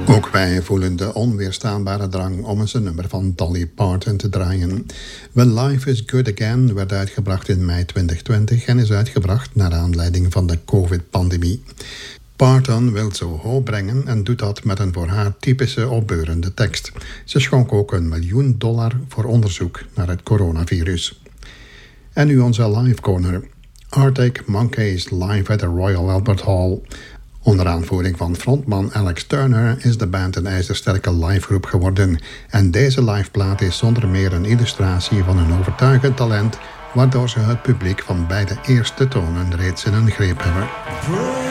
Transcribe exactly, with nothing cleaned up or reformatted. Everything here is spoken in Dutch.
Ook wij voelen de onweerstaanbare drang om eens een nummer van Dolly Parton te draaien. When Life is Good Again werd uitgebracht in mei twintig twintig en is uitgebracht naar aanleiding van de covid-pandemie. Parton wil zo hoop brengen en doet dat met een voor haar typische opbeurende tekst. Ze schonk ook een miljoen dollar voor onderzoek naar het coronavirus. En nu onze live corner. Arctic Monkeys live at the Royal Albert Hall. Onder aanvoering van frontman Alex Turner is de band een ijzersterke livegroep geworden. En deze liveplaat is zonder meer een illustratie van hun overtuigend talent, waardoor ze het publiek van bij de eerste tonen reeds in hun greep hebben.